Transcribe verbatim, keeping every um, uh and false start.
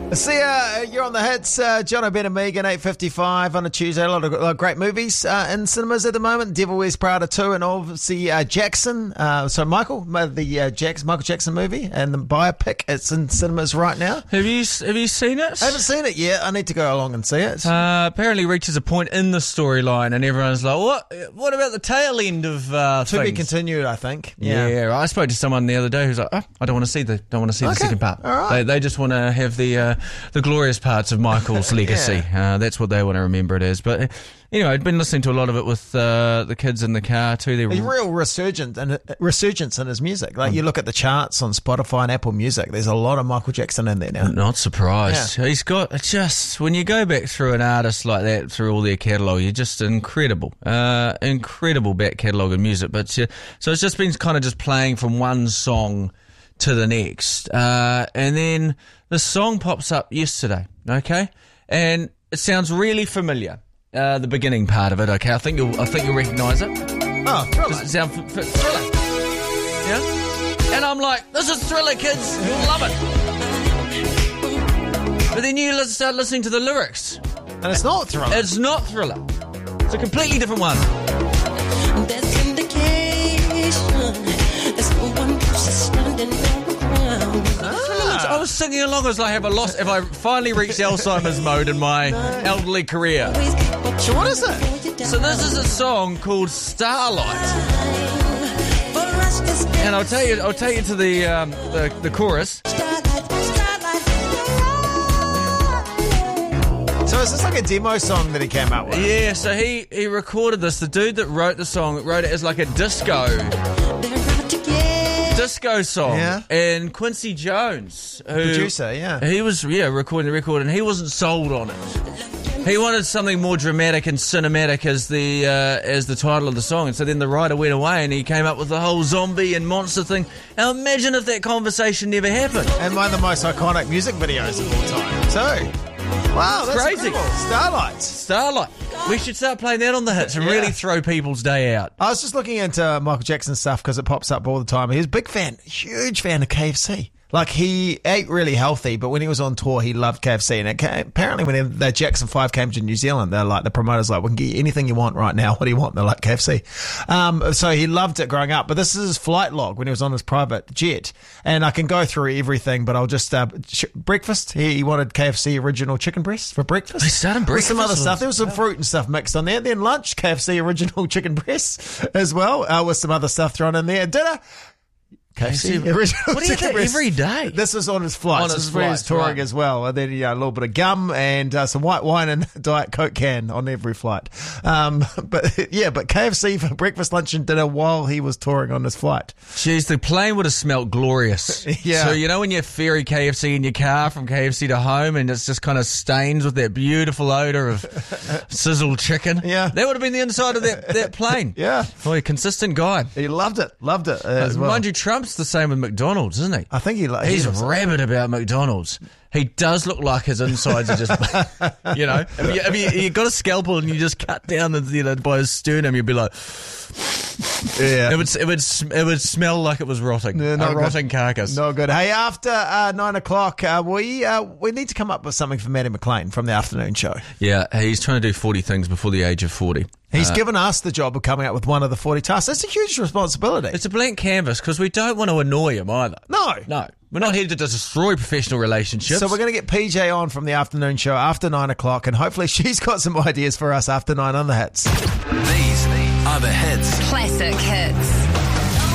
See ya, you're on the hits. Uh, John O'Ben and Megan, eight fifty-five on a Tuesday. A lot of, a lot of great movies uh, in cinemas at the moment. Devil Wears Prada two, and obviously uh, Jackson. Uh, so Michael, the uh, Jackson, Michael Jackson movie, and the biopic. It's in cinemas right now. Have you have you seen it? I haven't seen it yet. I need to go along and see it. Uh, apparently reaches a point in the storyline, and everyone's like, "What? What about the tail end of uh, to things? be continued?" I think. Yeah. yeah, I spoke to someone the other day who's like, "Oh, I don't want to see the don't want to see Okay. the second part. All right. They they just want to have the uh, the glorious parts of Michael's legacy. Yeah. Uh, that's what they want to remember it as." But anyway, I'd been listening to a lot of it with uh, the kids in the car too. They're A real resurgence and resurgence in his music. Like you look at the charts on Spotify and Apple Music, there's a lot of Michael Jackson in there now. Not surprised. Yeah. He's got just when you go back through an artist like that through all their catalogue, you're just incredible, uh, incredible back catalogue of music. But uh, so it's just been kind of just playing from one song to the next, uh, and then the song pops up yesterday. Okay, and it sounds really familiar. Uh, the beginning part of it. Okay, I think you'll I think you'll recognise it. Oh, Thriller. Does it sound f- f- Thriller? Yeah. And I'm like, this is Thriller, kids. You'll love it. But then you let's start listening to the lyrics. And it's not Thriller. It's not Thriller. It's a completely different one. There's indication there's no one else standing around. Ah. I was singing along as I have a loss. If I finally reached Alzheimer's mode in my elderly career. So what is it? So this is a song called Starlight. And I'll tell you, I'll tell you to the um, the, the chorus. So is this like a demo song that he came out with? Yeah, so he, he recorded this. The dude that wrote the song wrote it as like a disco disco song. Yeah. And Quincy Jones, who Producer, yeah. he was yeah recording the record, and he wasn't sold on it. He wanted something more dramatic and cinematic as the uh, as the title of the song, and so then the writer went away and he came up with the whole zombie and monster thing. Now imagine if that conversation never happened. And one of the most iconic music videos of all time. So, wow, that's crazy. incredible. Starlight. Starlight. We should start playing that on the hits and Yeah. really throw people's day out. I was just looking into Michael Jackson stuff because it pops up all the time. He's a big fan, huge fan of K F C. Like, he ate really healthy, but when he was on tour, he loved K F C. And it came, apparently when the Jackson five came to New Zealand, they're like, the promoter's like, we can get you anything you want right now. What do you want? They're like, K F C. Um, so he loved it growing up. But this is his flight log when he was on his private jet. And I can go through everything, but I'll just, uh, ch- breakfast. He, he wanted K F C original chicken breasts for breakfast. They started With some breakfast other stuff. was- There was some fruit and stuff mixed on there. Then lunch, K F C original chicken breasts as well, uh, with some other stuff thrown in there. Dinner, K F C original What do you chicken think breast. every day? This is on his flights. On This his is where he's flights, touring right. as well. And then, yeah, a little bit of gum and uh, some white wine and Diet Coke can on every flight. Um, but yeah, but K F C for breakfast, lunch and dinner while he was touring on his flight. Jeez, the plane would have smelt glorious. Yeah. So, you know, when you ferry K F C in your car from K F C to home and it's just kind of stains with that beautiful odour of sizzled chicken. Yeah. That would have been the inside of that, that plane. Yeah. Boy, a consistent guy. He loved it. Loved it uh, as well. Mind you, Trump's the same with McDonald's, isn't he? I think he, He's he was, rabid about McDonald's. He does look like his insides are just, you know, if you, if you, you got a scalpel and you just cut down the, you know, by his sternum, you'd be like, yeah. it would, it would, sm- it would smell like it was rotting, Yeah, not a good. rotting carcass. No good. Hey, after uh, nine o'clock, uh, we uh, we need to come up with something for Matty McLean from the afternoon show. Yeah, he's trying to do forty things before the age of forty. He's given us the job of coming up with one of the forty tasks. That's a huge responsibility. It's a blank canvas because we don't want to annoy him either. no. No, we're not here to destroy professional relationships. So we're going to get P J on from the afternoon show after nine o'clock, and hopefully she's got some ideas for us after nine on the hits. These are the hits. Classic hits.